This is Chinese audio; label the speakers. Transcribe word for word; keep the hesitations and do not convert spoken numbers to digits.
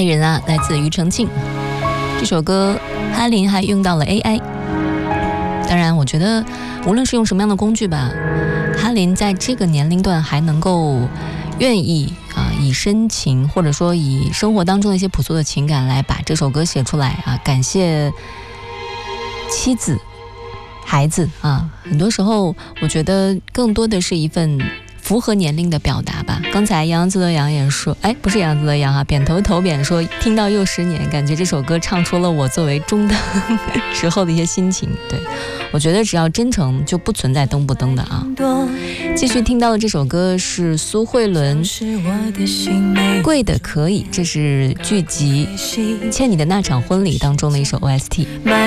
Speaker 1: 人啊，来自庾澄庆。这首歌哈林还用到了 A I， 当然我觉得无论是用什么样的工具吧，哈林在这个年龄段还能够愿意啊，以深情或者说以生活当中的一些朴素的情感来把这首歌写出来啊，感谢妻子孩子啊，很多时候我觉得更多的是一份符合年龄的表达吧。刚才杨自德阳也说，哎，不是杨自德阳啊，扁头头扁说听到又十年，感觉这首歌唱出了我作为中的时候的一些心情。对，我觉得只要真诚就不存在登不登的啊。继续听到的这首歌是苏慧伦贵的可以，这是剧集《欠你的那场婚礼》当中的一首 O S T。